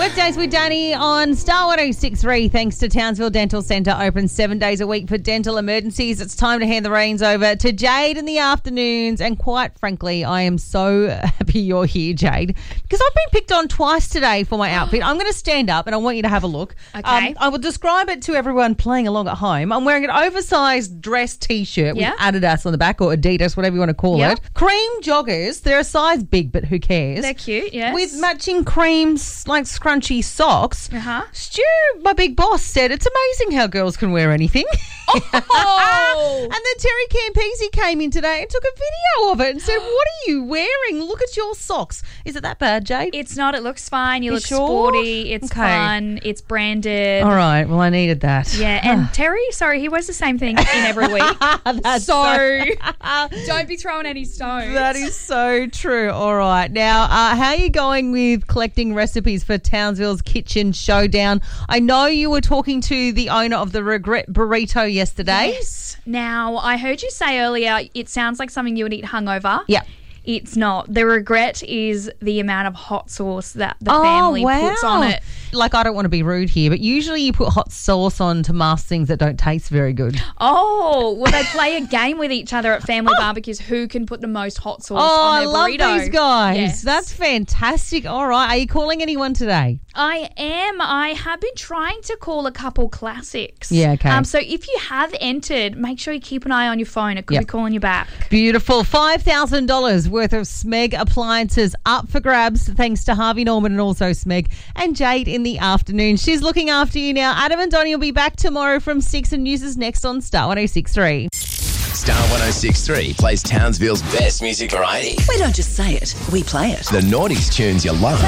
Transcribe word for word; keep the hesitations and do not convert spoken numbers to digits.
Workdays with Danny on Star one oh six point three. Thanks to Townsville Dental Centre, open seven days a week for dental emergencies. It's time to hand the reins over to Jade in the afternoons. And quite frankly, I am so happy you're here, Jade, because I've been picked on twice today for my outfit. I'm going to stand up and I want you to have a look. Okay. Um, I will describe it to everyone playing along at home. I'm wearing an oversized dress T-shirt Yeah. with Adidas on the back, or Adidas, whatever you want to call Yeah. it. Cream joggers. They're a size big, but who cares? They're cute, yes. With matching creams, like scrunchy socks. Uh-huh. Stu, my big boss, said it's amazing how girls can wear anything. Oh! And then Terry Campese came in today and took a video of it and said, what are you wearing? Look at your socks. Is it that bad, Jade? It's not. It looks fine. You You look sure? sporty. It's Okay. fun. It's branded. All right. Well, I needed that. Yeah, and Terry, sorry, he wears the same thing in every week. That's so don't be throwing any stones. That is so true. All right. Now, uh, how are you going with collecting recipes for Townsville's Kitchen Showdown? I know you were talking to the owner of the Regret Burrito yesterday. Yes. Now, I heard you say earlier it sounds like something you would eat hungover. Yeah. It's not. The regret is the amount of hot sauce that the Oh, family wow. puts on it. Like, I don't want to be rude here, but usually you put hot sauce on to mask things that don't taste very good. Oh, well, they play a game with each other at family barbecues. Who can put the most hot sauce Oh, on I their love burrito? these guys. Yes. That's fantastic. All right. Are you calling anyone today? I am. I have been trying to call a couple classics. Yeah, okay. Um, so if you have entered, make sure you keep an eye on your phone. It could Yep. be calling you back. Beautiful. five thousand dollars worth of Smeg appliances up for grabs thanks to Harvey Norman and also Smeg and Jade in the afternoon. She's looking after you now. Adam and Donnie will be back tomorrow from six, and news is next on Star one oh six point three. Star one oh six point three plays Townsville's best music variety. We don't just say it, we play it. The naughties tunes you love.